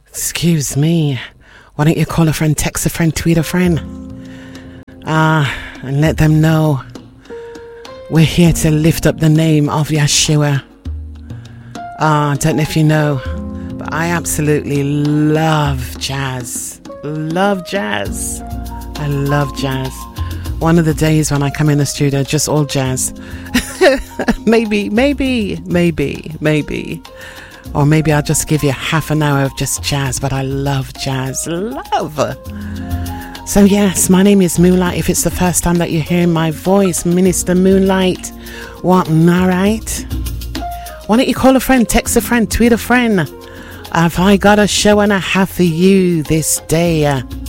Excuse me. Why don't you call a friend, text a friend, tweet a friend? And let them know we're here to lift up the name of Yeshua. I don't know if you know, but I absolutely love jazz. Love jazz. I love jazz. One of the days when I come in the studio, just all jazz. maybe. Or maybe I'll just give you half an hour of just jazz, but I love jazz. Love. So yes, my name is Moonlight. If it's the first time that you're hearing my voice, Minister Moonlight. What, alright? Why don't you call a friend, text a friend, tweet a friend? Have I got a show and a half for you this day?